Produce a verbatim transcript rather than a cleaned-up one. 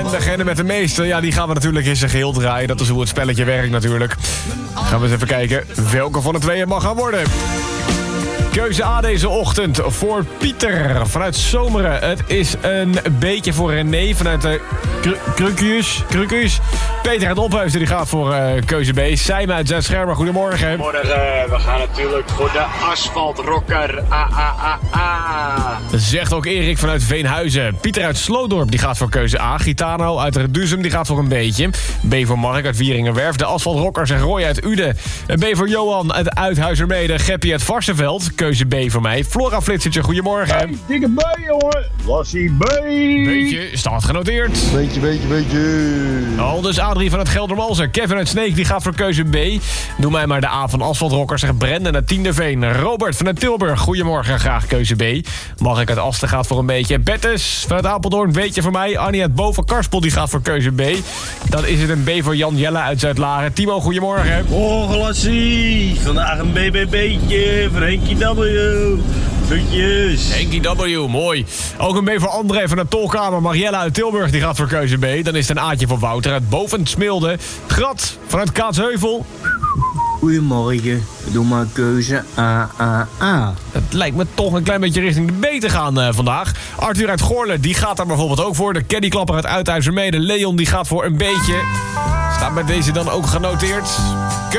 En degene met de meeste, ja, die gaan we natuurlijk in zijn geheel draaien. Dat is hoe het spelletje werkt natuurlijk. Gaan we eens even kijken welke van de twee het mag gaan worden. Keuze A deze ochtend voor Pieter vanuit Zomeren. Het is een beetje voor René vanuit de Krukius. Krukius. Peter uit Ophuizen die gaat voor uh, keuze B. Sijmen uit Zuid-Schermer, goedemorgen. Morgen, we gaan natuurlijk voor de asfaltrocker. A, A, A, A. Zegt ook Erik vanuit Veenhuizen. Pieter uit Sloodorp die gaat voor keuze A. Gitano uit Reduzum die gaat voor een beetje. B voor Mark uit Wieringenwerf. De asfaltrocker zegt Roy uit Uden. B voor Johan uit Uithuizermede. Geppie uit Varsenveld. Keuze B voor mij. Flora Flitsertje, goedemorgen. Hey, dikke B, jongen. Lassie B. Beetje, staat genoteerd. Beetje, beetje, beetje. Aldus Adrie van het Geldermalsen. Kevin uit Sneek, die gaat voor keuze B. Doe mij maar de A van Asfaltrocker, zegt Brendan uit Tienderveen. Robert vanuit Tilburg, goedemorgen, graag keuze B. Mag ik uit Asten gaat voor een beetje. Bettes vanuit Apeldoorn, beetje voor mij. Annie uit Boven Karspel, die gaat voor keuze B. Dan is het een B voor Jan Jelle uit Zuid-Laren. Timo, goedemorgen. Oh, Lassie. Vandaag een B B B'tje voor Henkie W. Groetjes. Henkie W, mooi. Ook een B voor André van de Tolkamer. Mariella uit Tilburg, die gaat voor keuze B. Dan is het een A'tje voor Wouter uit Bovensmilde. Grat vanuit Kaatsheuvel. Goedemorgen, doe maar keuze A, A, A. Het lijkt me toch een klein beetje richting de B te gaan uh, vandaag. Arthur uit Goorle, die gaat daar bijvoorbeeld ook voor. De caddyklapper uit Uithuizermede. Leon, die gaat voor een beetje. Staat bij deze dan ook genoteerd.